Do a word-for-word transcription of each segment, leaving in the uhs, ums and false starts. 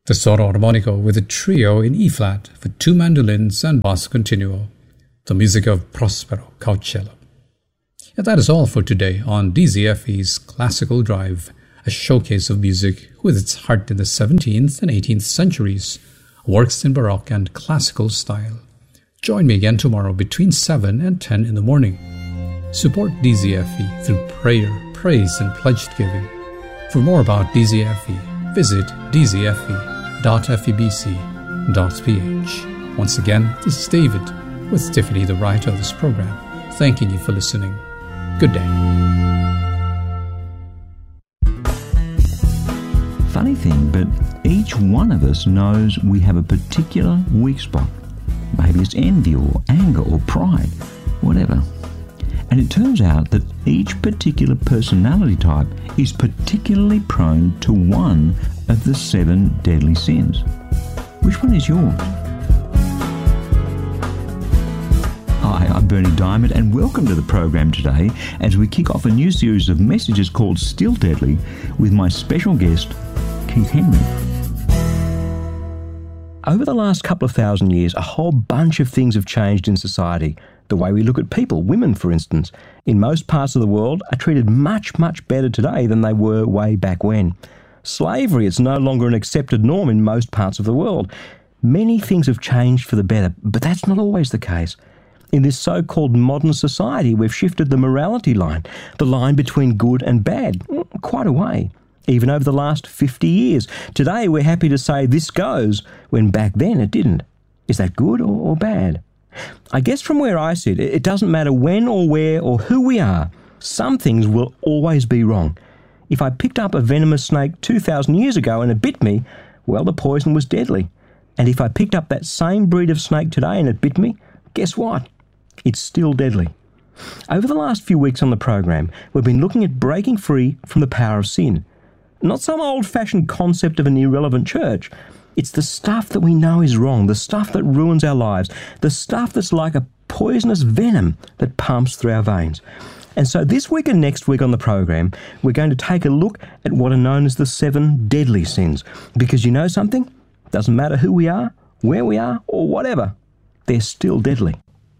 The Soro Armonico with a trio in E-flat for two mandolins and basso continuo, the music of Prospero Caucello. And that is all for today on D Z F E's Classical Drive, a showcase of music with its heart in the seventeenth and eighteenth centuries, works in Baroque and classical style. Join me again tomorrow between seven and ten in the morning. Support D Z F E through prayer, praise and pledged giving. For more about D Z F E, visit d z f e dot f e b c dot p h. Once again, this is David with Tiffany, the writer of this program, thanking you for listening. Good day. Funny thing, but each one of us knows we have a particular weak spot. Maybe it's envy or anger or pride, whatever. And it turns out that each particular personality type is particularly prone to one of the seven deadly sins. Which one is yours? Hi, I'm Bernie Diamond, and welcome to the program today as we kick off a new series of messages called Still Deadly with my special guest, Keith Henry. Over the last couple of thousand years, a whole bunch of things have changed in society. The way we look at people, women for instance, in most parts of the world are treated much, much better today than they were way back when. Slavery is no longer an accepted norm in most parts of the world. Many things have changed for the better, but that's not always the case. In this so-called modern society, we've shifted the morality line, the line between good and bad, quite a way, even over the last fifty years. Today, we're happy to say this goes, when back then it didn't. Is that good or, or bad? I guess from where I sit, it doesn't matter when or where or who we are, some things will always be wrong. If I picked up a venomous snake two thousand years ago and it bit me, well, the poison was deadly. And if I picked up that same breed of snake today and it bit me, guess what? It's still deadly. Over the last few weeks on the program, we've been looking at breaking free from the power of sin. Not some old-fashioned concept of an irrelevant church. It's the stuff that we know is wrong, the stuff that ruins our lives, the stuff that's like a poisonous venom that pumps through our veins. And so this week and next week on the program, we're going to take a look at what are known as the seven deadly sins. Because you know something? Doesn't matter who we are, where we are, or whatever, they're still deadly.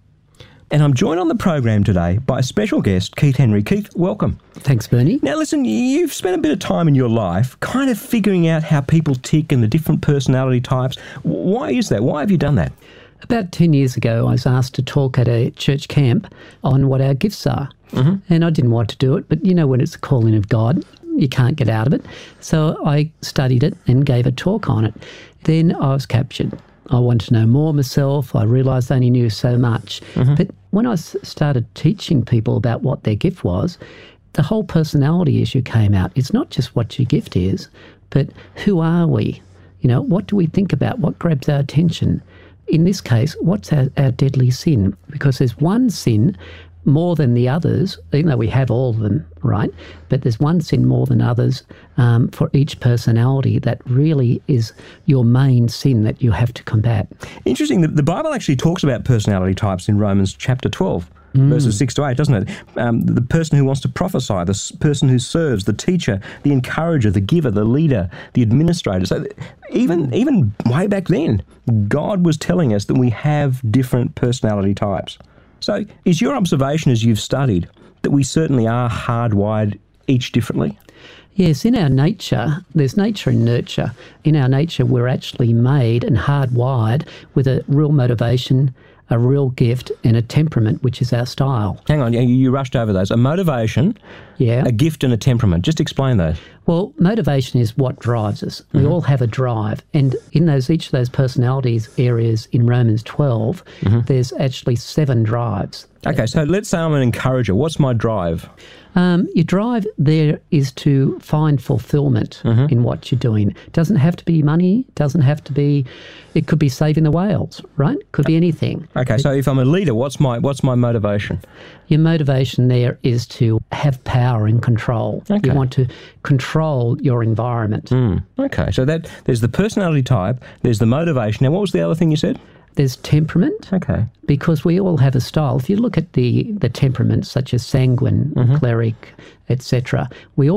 And I'm joined on the program today by a special guest, Keith Henry. Keith, welcome. Thanks, Bernie. Now listen, you've spent a bit of time in your life kind of figuring out how people tick and the different personality types. Why is that? Why have you done that? About ten years ago, I was asked to talk at a church camp on what our gifts are. Mm-hmm. And I didn't want to do it, but you know when it's a calling of God, you can't get out of it. So I studied it and gave a talk on it. Then I was captured. I wanted to know more myself. I realised I only knew so much. Mm-hmm. But when I started teaching people about what their gift was, the whole personality issue came out. It's not just what your gift is, but who are we? You know, what do we think about? What grabs our attention? In this case, what's our, our deadly sin? Because there's one sin more than the others, even though we have all of them, right? But there's one sin more than others um, for each personality that really is your main sin that you have to combat. Interesting. The, the Bible actually talks about personality types in Romans chapter twelve, mm. verses six to eight, doesn't it? Um, the person who wants to prophesy, the s- person who serves, the teacher, the encourager, the giver, the leader, the administrator. So even, even way back then, God was telling us that we have different personality types. So is your observation as you've studied that we certainly are hardwired each differently? Yes, in our nature, there's nature and nurture. In our nature, we're actually made and hardwired with a real motivation, a real gift, and a temperament, which is our style. Hang on, you, you rushed over those. A motivation, yeah, a gift and a temperament. Just explain those. Well, motivation is what drives us. We mm-hmm. all have a drive. And in those each of those personalities areas in Romans twelve, mm-hmm. there's actually seven drives. Okay, so let's say I'm an encourager. What's my drive? Um, your drive there is to find fulfillment mm-hmm. in what you're doing. It doesn't have to be money. It doesn't have to be, it could be saving the whales, right? It could be anything. Okay, so if I'm a leader, what's my what's my motivation? Your motivation there is to have power and control. Okay. You want to control your environment. Mm. Okay, so that there's the personality type, there's the motivation. Now, what was the other thing you said? There's temperament. Okay. Because we all have a style. If you look at the, the temperaments such as sanguine, mm-hmm. choleric, et cetera, we all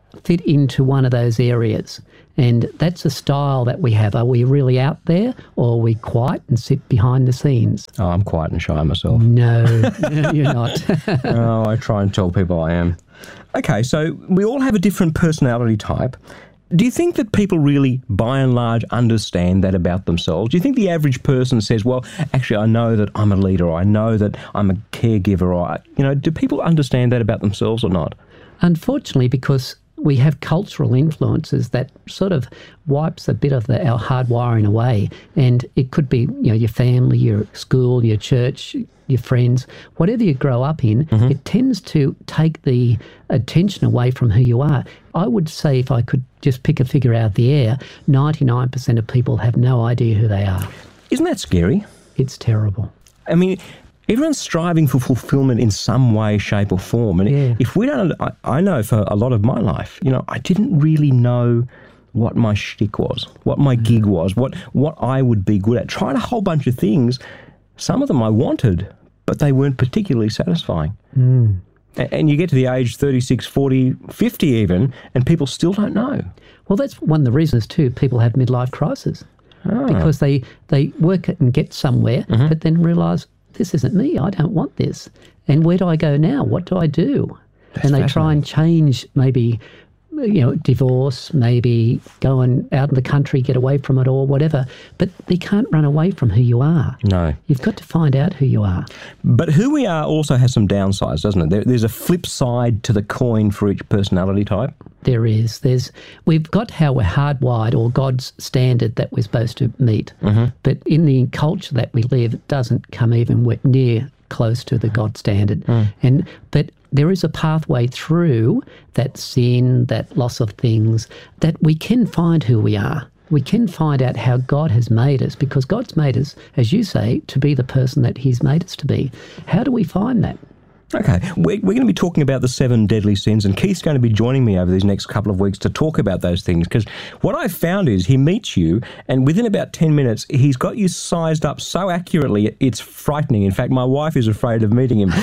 fit into one of those areas. And that's a style that we have. Are we really out there, or are we quiet and sit behind the scenes? Oh, I'm quiet and shy myself. No, you're not. Oh, I try and tell people I am. Okay, so we all have a different personality type. Do you think that people really, by and large, understand that about themselves? Do you think the average person says, well, actually, I know that I'm a leader, or I know that I'm a caregiver, or, I, you know, do people understand that about themselves or not? Unfortunately, because we have cultural influences that sort of wipes a bit of the, our hardwiring away. And it could be, you know, your family, your school, your church, your friends, whatever you grow up in, mm-hmm. it tends to take the attention away from who you are. I would say, if I could just pick a figure out of the air, ninety-nine percent of people have no idea who they are. Isn't that scary? It's terrible. I mean, everyone's striving for fulfillment in some way, shape or form. And yeah. if we don't, I, I know for a lot of my life, you know, I didn't really know what my shtick was, what my gig was, what, what I would be good at. Tried a whole bunch of things. Some of them I wanted, but they weren't particularly satisfying. Mm. And, and you get to the age thirty-six, forty, fifty even, and people still don't know. Well, that's one of the reasons too people have midlife crisis. Oh. Because they, they work it and get somewhere, mm-hmm. but then realise, this isn't me, I don't want this. And where do I go now? What do I do? That's and they try and change, maybe, you know, divorce, maybe go and out in the country, get away from it all, whatever. But they can't run away from who you are. No. You've got to find out who you are. But who we are also has some downsides, doesn't it? There, there's a flip side to the coin for each personality type. There is. There's. We've got how we're hardwired, or God's standard that we're supposed to meet. Mm-hmm. But in the culture that we live, it doesn't come even near close to the God standard. Mm. And but there is a pathway through that sin, that loss of things, that we can find who we are. We can find out how God has made us, because God's made us, as you say, to be the person that he's made us to be. How do we find that? Okay, we're, we're going to be talking about the seven deadly sins, and Keith's going to be joining me over these next couple of weeks to talk about those things, because what I've found is he meets you, and within about ten minutes, he's got you sized up so accurately, it's frightening. In fact, my wife is afraid of meeting him.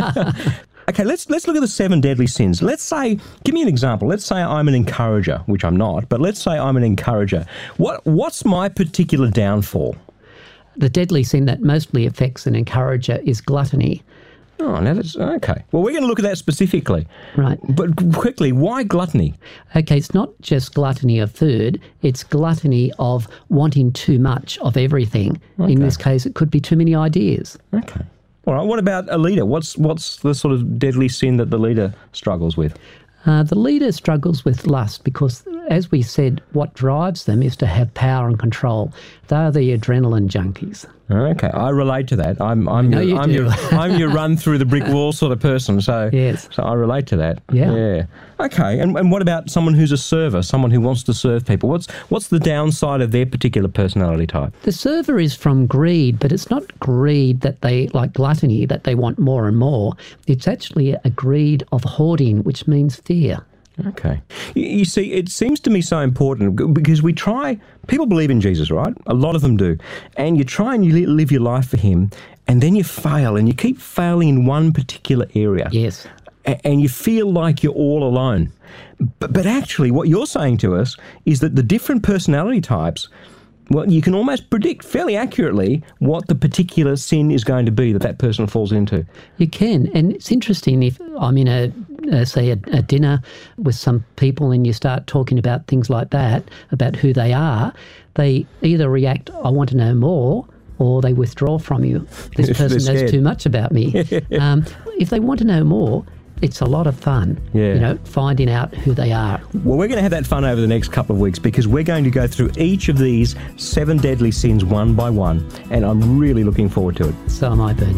Okay, let's let's look at the seven deadly sins. Let's say, give me an example. Let's say I'm an encourager, which I'm not, but let's say I'm an encourager. What What's my particular downfall? The deadly sin that mostly affects an encourager is gluttony. Oh, now that's okay. Well, we're going to look at that specifically. Right. But quickly, why gluttony? Okay, it's not just gluttony of food, it's gluttony of wanting too much of everything. Okay. In this case, it could be too many ideas. Okay. All right, what about a leader? What's what's the sort of deadly sin that the leader struggles with? Uh, the leader struggles with lust because, as we said, what drives them is to have power and control. They are the adrenaline junkies. Okay, I relate to that. I'm I'm your, you I'm, your, I'm your run through the brick wall sort of person. So yes. so I relate to that. Yeah. Yeah. Okay, and and what about someone who's a server, someone who wants to serve people? What's what's the downside of their particular personality type? The server is from greed, but it's not greed that they, like gluttony, that they want more and more. It's actually a greed of hoarding, which means fear. Okay. You, you see, it seems to me so important because we try, people believe in Jesus, right? A lot of them do. And you try and you live your life for him, and then you fail, and you keep failing in one particular area. Yes. And you feel like you're all alone. But, but actually, what you're saying to us is that the different personality types, well, you can almost predict fairly accurately what the particular sin is going to be that that person falls into. You can. And it's interesting if I'm in a, uh, say, a, a dinner with some people and you start talking about things like that, about who they are, they either react, I want to know more, or they withdraw from you. This person knows too much about me. um, if they want to know more, it's a lot of fun, yeah. you know, finding out who they are. Well, we're going to have that fun over the next couple of weeks because we're going to go through each of these seven deadly sins one by one, and I'm really looking forward to it. So am I, Bernie.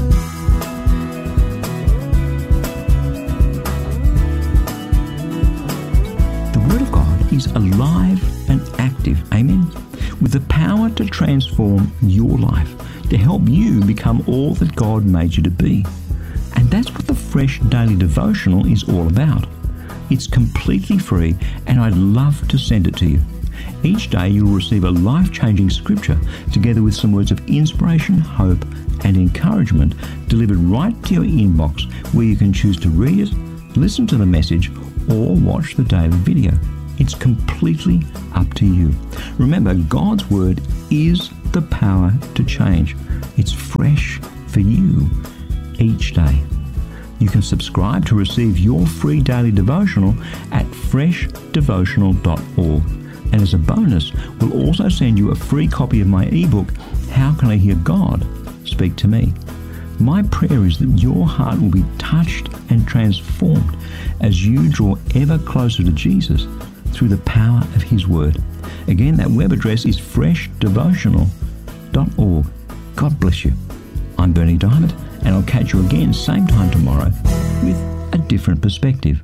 The Word of God is alive and active, amen, with the power to transform your life, to help you become all that God made you to be. And that's what the Fresh Daily Devotional is all about. It's completely free, and I'd love to send it to you. Each day you'll receive a life-changing scripture together with some words of inspiration, hope, and encouragement delivered right to your inbox, where you can choose to read it, listen to the message, or watch the David video. It's completely up to you. Remember, God's Word is the power to change. It's fresh for you each day. You can subscribe to receive your free daily devotional at fresh devotional dot org. And as a bonus, we'll also send you a free copy of my ebook, How Can I Hear God Speak to Me? My prayer is that your heart will be touched and transformed as you draw ever closer to Jesus through the power of His Word. Again, that web address is fresh devotional dot org. God bless you. I'm Berni Dymet, and I'll catch you again same time tomorrow with a different perspective.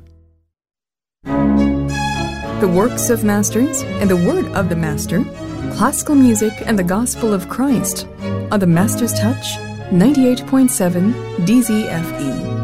The works of masters and the word of the master, classical music and the gospel of Christ on the Master's Touch ninety-eight point seven D Z F E.